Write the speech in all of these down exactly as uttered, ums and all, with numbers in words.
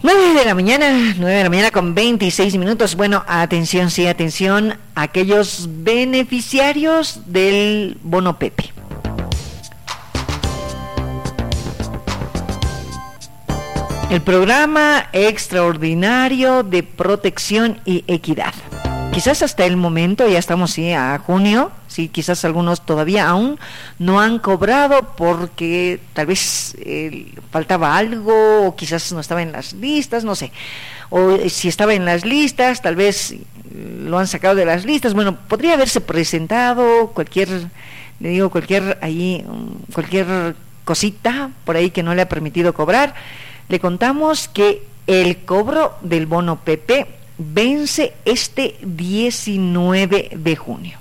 nueve de la mañana, nueve de la mañana con veintiséis minutos. Bueno, atención, sí, atención, aquellos beneficiarios del bono Pepe. El programa extraordinario de protección y equidad. Quizás hasta el momento, ya estamos sí, a junio, sí, quizás algunos todavía aún no han cobrado porque tal vez eh, faltaba algo, o quizás no estaba en las listas, no sé. O si estaba en las listas, tal vez lo han sacado de las listas. Bueno, podría haberse presentado cualquier, le digo, cualquier ahí, cualquier cosita por ahí que no le ha permitido cobrar. Le contamos que el cobro del bono Pepe vence este diecinueve de junio.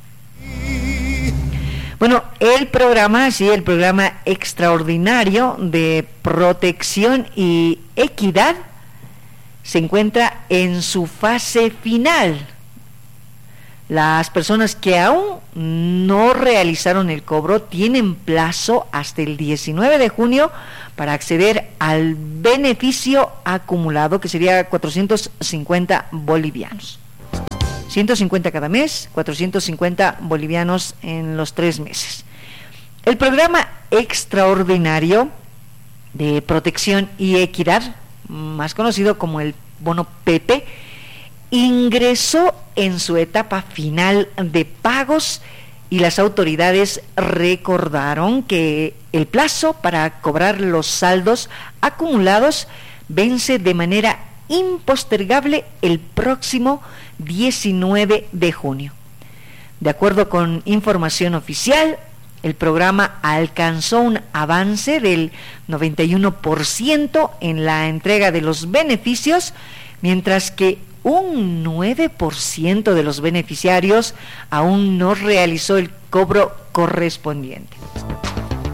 Bueno, el programa, sí, el programa extraordinario de protección y equidad se encuentra en su fase final. Las personas que aún no realizaron el cobro tienen plazo hasta el diecinueve de junio para acceder al beneficio acumulado, que sería cuatrocientos cincuenta bolivianos. ciento cincuenta cada mes, cuatrocientos cincuenta bolivianos en los tres meses. El programa extraordinario de protección y equidad, más conocido como el bono Pepe, ingresó en su etapa final de pagos y las autoridades recordaron que el plazo para cobrar los saldos acumulados vence de manera impostergable el próximo diecinueve de junio. De acuerdo con información oficial, el programa alcanzó un avance del noventa y uno por ciento en la entrega de los beneficios, mientras que un nueve por ciento de los beneficiarios aún no realizó el cobro correspondiente.